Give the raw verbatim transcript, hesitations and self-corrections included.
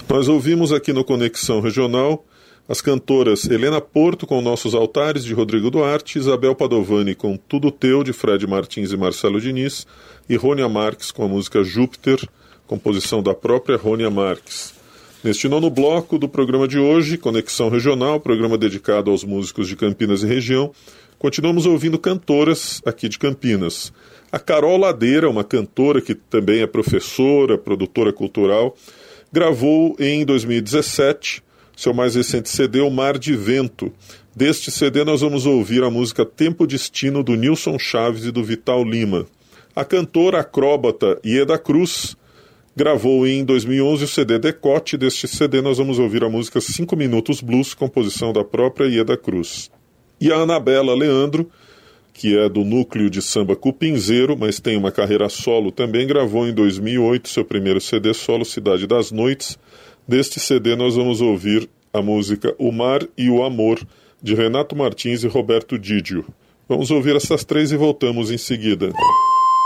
Nós ouvimos aqui no Conexão Regional as cantoras Helena Porto com Nossos Altares, de Rodrigo Duarte, Isabel Padovani com Tudo Teu, de Fred Martins e Marcelo Diniz, e Rônia Marques com a música Júpiter, composição da própria Rônia Marques. Neste nono bloco do programa de hoje, Conexão Regional, programa dedicado aos músicos de Campinas e região, continuamos ouvindo cantoras aqui de Campinas. A Carol Ladeira, uma cantora que também é professora, produtora cultural, gravou em dois mil e dezessete seu mais recente C D, O Mar de Vento. Deste C D nós vamos ouvir a música Tempo Destino, do Nilson Chaves e do Vital Lima. A cantora acróbata Ieda Cruz gravou em dois mil e onze o C D Decote. Deste C D nós vamos ouvir a música Cinco Minutos Blues, composição da própria Ieda Cruz. E a Anabela Leandro, que é do núcleo de samba Cupinzeiro, mas tem uma carreira solo também, gravou em dois mil e oito seu primeiro C D solo, Cidade das Noites. Deste C D nós vamos ouvir a música O Mar e o Amor, de Renato Martins e Roberto Didio. Vamos ouvir essas três e voltamos em seguida.